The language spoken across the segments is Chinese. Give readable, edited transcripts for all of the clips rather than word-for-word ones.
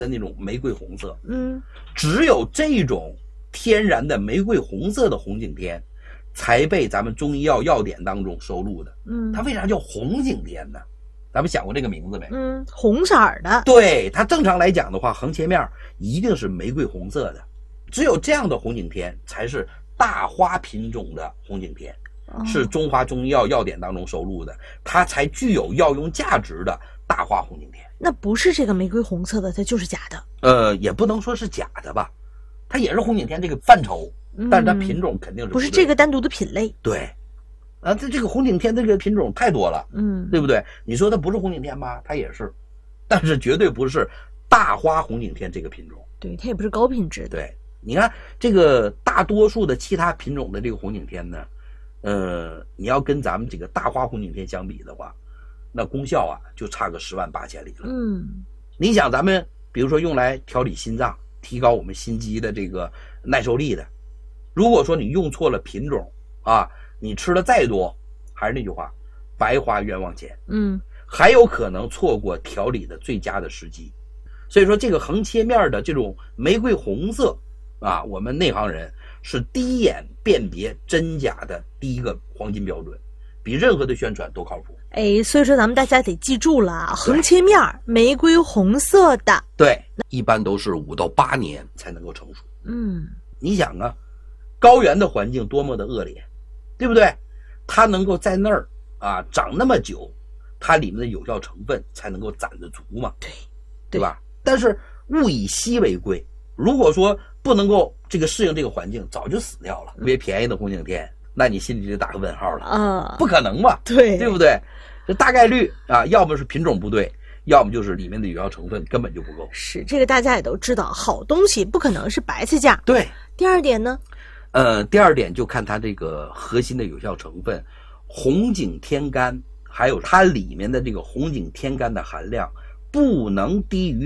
的那种玫瑰红色。 只有这种天然的玫瑰红色的红景天才被咱们中医药药典当中收录的。它为啥叫红景天呢？咱们想过这个名字没？ 红色的。 对，它正常来讲的话，横切面一定是玫瑰红色的，只有这样的红景天才是大花品种的红景天，是中华中医药药典当中收录的，它才具有药用价值的大花红景天。 那不是这个玫瑰红色的，它就是假的。 也不能说是假的吧，它也是红景天这个范畴，但是它品种肯定是不是这个单独的品类。 对，这个红景天这个品种太多了，对不对？你说它不是红景天吧，它也是，但是绝对不是大花红景天这个品种。 对，它也不是高品质的。 对，你看这个大多数的其他品种的这个红景天呢，你要跟咱们这个大花红景天相比的话，那功效啊就差个10万8千里了。你想咱们比如说用来调理心脏，提高我们心肌的这个耐受力的，如果说你用错了品种啊，你吃的再多，还是那句话，白花冤枉钱。还有可能错过调理的最佳的时机。所以说这个横切面的这种玫瑰红色啊，我们内行人是第一眼辨别真假的第一个黄金标准，比任何的宣传都靠谱。 所以说咱们大家得记住了，横切面玫瑰红色的， 对，一般都是5到8年才能够成熟。你想啊，高原的环境多么的恶劣，对不对？它能够在那儿啊长那么久，它里面的有效成分才能够攒得足嘛，对吧？但是物以稀为贵，如果说不能够这个适应这个环境，早就死掉了。特别便宜的红景天，那你心里就打个问号了不可能吧？对不对？这大概率啊，要么是品种不对，要么就是里面的有效成分根本就不够。 是，这个大家也都知道，好东西不可能是白菜价。 对。 第二点呢？ 第二点就看它这个核心的有效成分，红景天干，还有它里面的这个红景天干的含量不能低于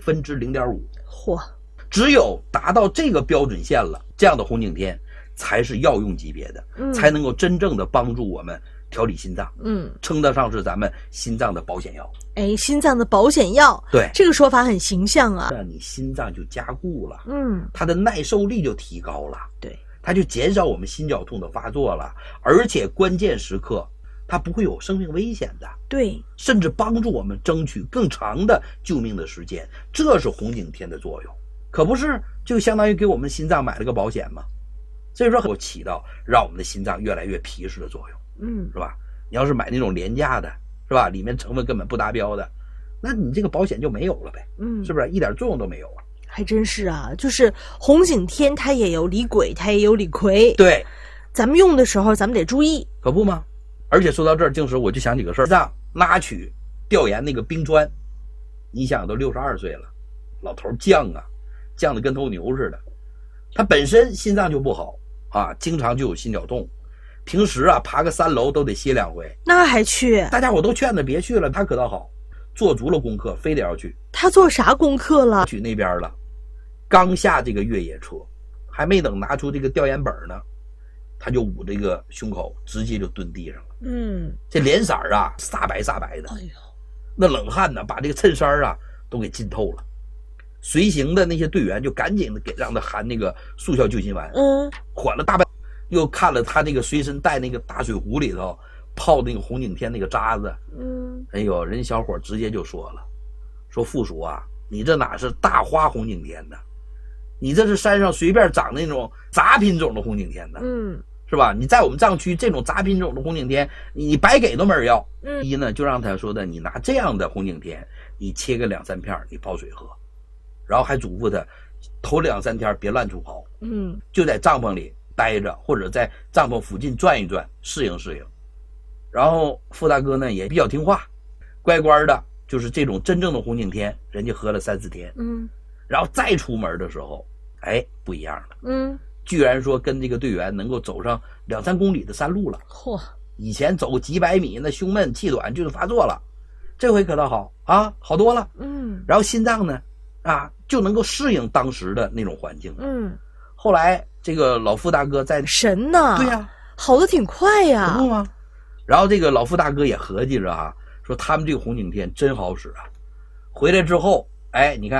0.5%。 嚯！ 只有达到这个标准线了，这样的红景天才是药用级别的，才能够真正的帮助我们调理心脏，称得上是咱们心脏的保险药。 心脏的保险药， 对， 这个说法很形象啊。 那你心脏就加固了，它的耐受力就提高了，对，它就减少我们心绞痛的发作了，而且关键时刻它不会有生命危险的， 对， 甚至帮助我们争取更长的救命的时间，这是红景天的作用，可不是就相当于给我们心脏买了个保险吗？所以说会起到让我们的心脏越来越皮实的作用，是吧？你要是买那种廉价的，是吧？里面成分根本不达标的，那你这个保险就没有了呗，是不是？一点作用都没有啊。 还真是啊，就是红景天它也有李鬼，它也有李逵， 对， 咱们用的时候咱们得注意， 可不吗？而且说到这儿，静时我就想起个事儿，让拉曲调研那个冰川，你想都62岁了，老头犟啊，犟得跟头牛似的，他本身心脏就不好啊，经常就有心绞痛，平时啊爬个3楼都得歇2回， 那还去？ 大家伙都劝他别去了，他可倒好，做足了功课，非得要去。 他做啥功课了？ 去那边了，刚下这个越野车，还没等拿出这个调研本呢，他就捂这个胸口，直接就蹲地上了。这脸色啊煞白煞白的，那冷汗呢把这个衬衫啊都给浸透了。随行的那些队员就赶紧的给让他含那个速效救心丸，缓了大半，又看了他那个随身带那个大水壶里头泡那个红景天那个渣子，哎呦，人小伙直接就说了，说副署啊，你这哪是大花红景天呢？你这是山上随便长那种杂品种的红景天呢，是吧？你在我们藏区这种杂品种的红景天，你白给都没人要。一呢，就让他说的，你拿这样的红景天，你切个2、3片，你泡水喝，然后还嘱咐他，头2、3天别乱出跑，就在帐篷里待着，或者在帐篷附近转一转，适应适应。然后傅大哥呢也比较听话，乖乖的，就是这种真正的红景天，人家喝了3、4天，然后再出门的时候，哎，不一样了，居然说跟这个队员能够走上2、3公里的山路了。嚯！以前走个几百米，那胸闷气短就是发作了，这回可倒好啊，好多了。然后心脏呢，啊，就能够适应当时的那种环境。后来这个老傅大哥在神呐， 对呀， 好的挺快呀， 不吗？然后这个老傅大哥也合计着啊，说他们这个红景天真好使啊。回来之后，哎，你看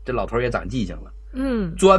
这老头也长记性了， 嗯， 专